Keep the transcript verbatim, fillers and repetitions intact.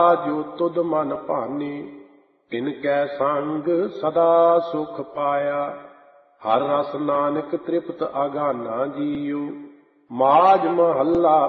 ਜੋ ਤੁਧ ਮਨ ਭਾਨੇ, ਤਿਨ ਕੈ ਸੰਗ ਸਦਾ ਸੁਖ ਪਾਇਆ। ਹਰ ਰਸ ਨਾਨਕ ਤ੍ਰਿਪਤ ਅਗਾਨਾ ਜੀਉ, ਮਾਝ ਮਹੱਲਾ